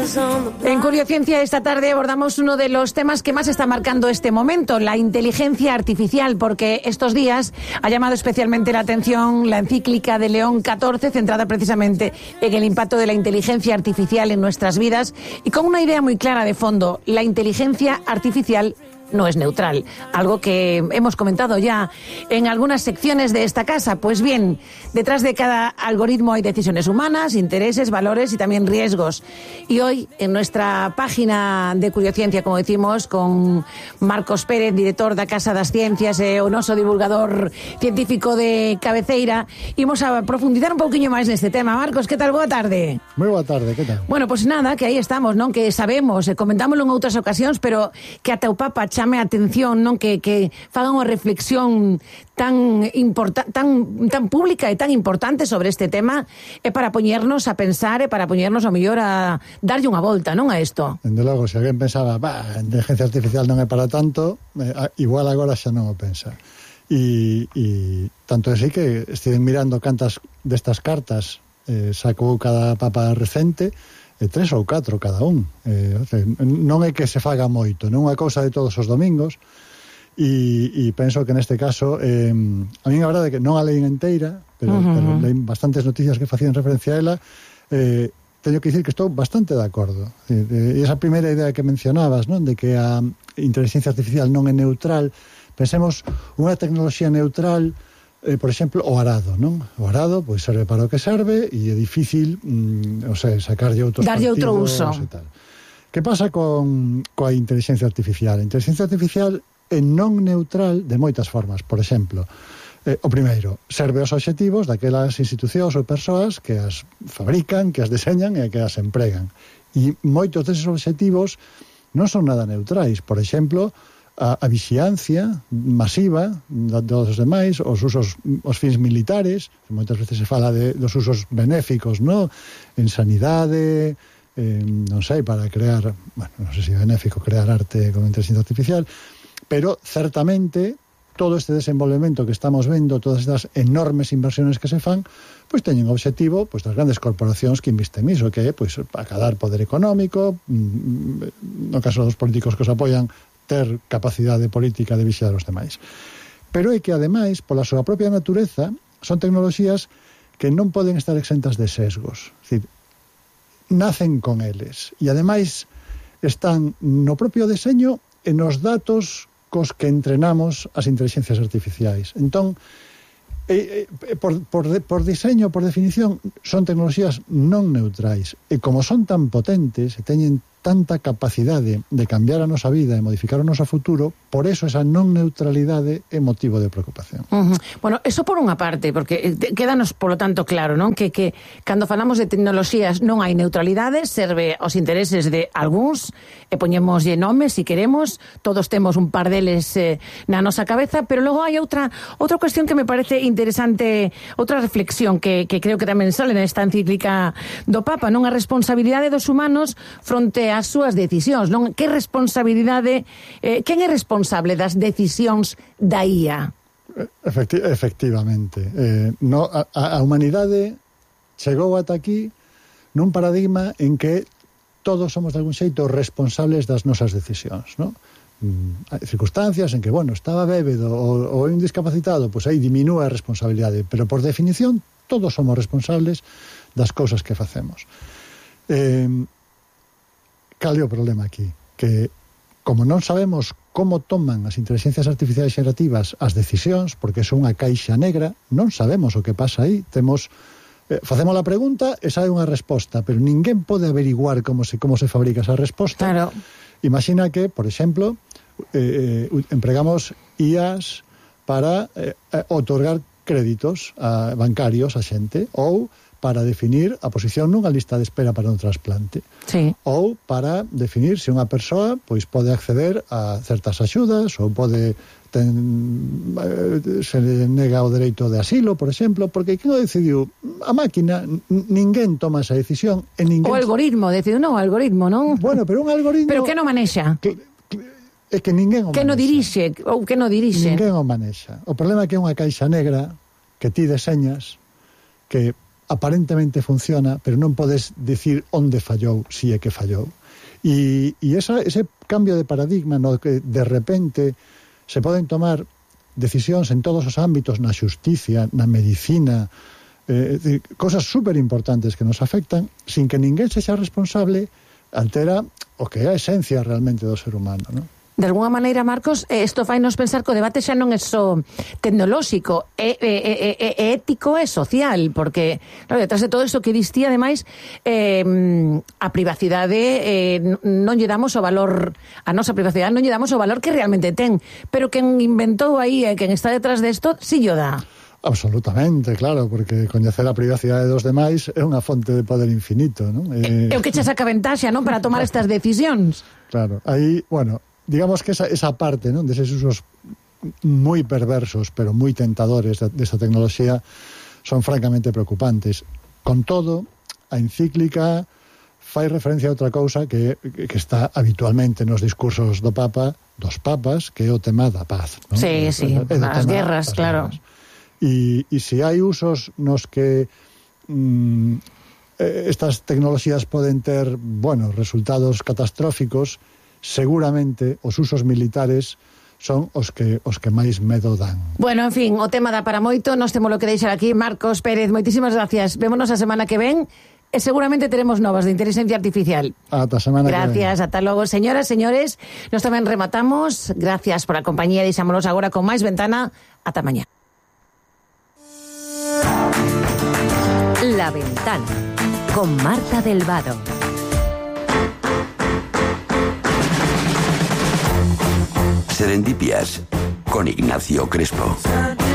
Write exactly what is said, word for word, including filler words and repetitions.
En Curiociencia esta tarde abordamos uno de los temas que más está marcando este momento, la inteligencia artificial, porque estos días ha llamado especialmente la atención la encíclica de León catorce, centrada precisamente en el impacto de la inteligencia artificial en nuestras vidas y con una idea muy clara de fondo: la inteligencia artificial no es neutral, algo que hemos comentado ya en algunas secciones de esta casa. Pues bien, detrás de cada algoritmo hay decisiones humanas, intereses, valores y también riesgos. Y hoy, en nuestra página de Curiociencia, como decimos, con Marcos Pérez, director da Casa das Ciencias e o noso divulgador científico de cabeceira, imos a profundizar un pouquiño máis neste tema. Marcos, que tal? Boa tarde. Moi boa tarde, que tal? Bueno, pues nada, que aí estamos, non? Que sabemos, e comentámoslo en outras ocasións, pero que ata o Papa chame a atención, non? Que, que faga unha reflexión tan, importa, tan, tan pública e tan importante sobre este tema, é para poñernos a pensar e para poñernos a mellor a darlle unha volta, non, a isto. Dende logo, se alguén pensaba, bah, a inteligencia artificial non é para tanto, eh, igual agora xa non o pensa. E, e tanto é así que estiven mirando cantas destas cartas eh, sacou cada papa recente, e tres ou catro cada un. Eh, non é que se faga moito, non é unha cousa de todos os domingos, e, e penso que neste caso, eh, a mí a verdade é que non a leín inteira, pero, uh-huh. pero leín bastantes noticias que facían referencia a ela, eh, teño que dicir que estou bastante de acordo. E esa primeira idea que mencionabas, non, de que a inteligencia artificial non é neutral, pensemos unha tecnoloxía neutral. Eh, por exemplo, o arado, non? O arado, pois, serve para o que serve e é difícil, mm, o sea, sacarlle outros darlle partidos outro uso. E tal. Que pasa con coa inteligencia artificial? A inteligencia artificial é non neutral de moitas formas. Por exemplo, eh, o primeiro, serve aos obxectivos daquelas institucións ou persoas que as fabrican, que as deseñan e que as empregan. E moitos deses obxectivos non son nada neutrais. Por exemplo, a, a vixiancia masiva de todos os demais, os usos, os fins militares, que moitas veces se fala de, dos usos benéficos, no? En sanidade, eh, non sei, para crear, bueno, non sei se é benéfico crear arte con inteligencia artificial, pero certamente todo este desenvolvemento que estamos vendo, todas estas enormes inversiones que se fan, pois teñen o obxectivo, pois, das grandes corporacións que invisten iso, que é, pois, acadar poder económico, no caso dos políticos que os apoian, ter capacidade política de vixiar os demais. Pero é que, ademais, pola súa propia natureza, son tecnoloxías que non poden estar exentas de sesgos. É dicir, nacen con eles. E, ademais, están no propio deseño e nos datos cos que entrenamos as inteligencias artificiais. Entón, eh, eh, por, por, de, por diseño, por definición, son tecnoloxías non neutrais. E como son tan potentes e teñen tanta capacidade de cambiar a nosa vida e modificar o noso futuro, por eso esa non neutralidade é motivo de preocupación. Uh-huh. Bueno, eso por unha parte, porque quédanos, polo tanto, claro, non? Que, que cando falamos de tecnoloxías non hai neutralidade, serve aos intereses de algúns, e poñémoslle nomes, se queremos, todos temos un par deles eh, na nosa cabeza, pero logo hai outra outra cuestión que me parece interesante, outra reflexión que, que creo que tamén sale nesta encíclica do Papa, non? A responsabilidade dos humanos fronte as súas decisións, non? Que responsabilidade, eh, quen é responsable das decisións da I A? Efecti- efectivamente. Eh, no, a, a humanidade chegou ata aquí nun paradigma en que todos somos de algún xeito responsables das nosas decisións, non? Mm, hai circunstancias en que, bueno, estaba bébedo ou, ou un discapacitado, pois aí diminúe a responsabilidade, pero por definición todos somos responsables das cousas que facemos. Eh, cal é o problema aquí? Que, como non sabemos como toman as inteligencias artificiais xerativas as decisións, porque son unha caixa negra, non sabemos o que pasa aí. Temos, eh, facemos a pregunta e sabe unha resposta, pero ninguén pode averiguar como se, como se fabrica esa resposta. Claro. Imagina que, por exemplo, eh, empregamos I As para eh, otorgar créditos a bancarios a xente, ou para definir a posición nunha lista de espera para un trasplante. Sí. Ou para definir se unha persoa pois pode acceder a certas axudas ou pode ten, se le nega o dereito de asilo, por exemplo, porque quen o decidiu? A máquina, ninguén toma esa decisión e ninguén... O algoritmo, decidiu, non, o algoritmo, non? Bueno, pero un algoritmo... Pero que non manexa? Que, que, é que ninguén o que manexa. non dirixe, ou que non dirixe. Ninguén o manexa. O problema é que é unha caixa negra que ti deseñas, que aparentemente funciona, pero non podes dicir onde fallou, si é que fallou. E, e esa, ese cambio de paradigma no que de repente se poden tomar decisións en todos os ámbitos, na xusticia, na medicina, eh, cosas super importantes que nos afectan, sin que ninguén sexa responsable, altera o que é a esencia realmente do ser humano, non? De alguna maneira, Marcos, isto fai nos pensar que o debate xa non é só tecnolóxico, é, é, é, é ético e social, porque, claro, detrás de todo isto que distía, ademais, eh, a privacidade eh, non lle damos o valor, a nosa privacidade non lle damos o valor que realmente ten, pero quen inventou aí e quen está detrás desto, si lle dá. Absolutamente, claro, porque coñecer a privacidade dos demais é unha fonte de poder infinito, non? É, é o que che saca ventaxa, non, para tomar estas decisións. Claro, aí, bueno, digamos que esa, esa parte, ¿no?, de esos usos muy perversos, pero muy tentadores de, de esta tecnoloxía, son francamente preocupantes. Con todo, a encíclica fai referencia a outra cousa que, que está habitualmente nos discursos do Papa, dos papas, que é o tema da paz, ¿no? Sí, sí, as guerras, claro. E, e se hai usos nos que mm, estas tecnoloxías poden ter, bueno, resultados catastróficos, seguramente os usos militares son os que os que máis medo dan. Bueno, en fin, o tema dá para moito, nós temos lo que deixar aquí. Marcos Pérez, moitísimas gracias. Vémonos a semana que ven e seguramente teremos novas de inteligencia artificial. Ata semana que ven. Gracias, ata logo. Señoras, señores, nós tamén rematamos. Gracias por a compañía. Deixámonos agora con máis Ventana. Ata mañá. La Ventana, con Marta del Vado. Serendipias, con Ignacio Crespo.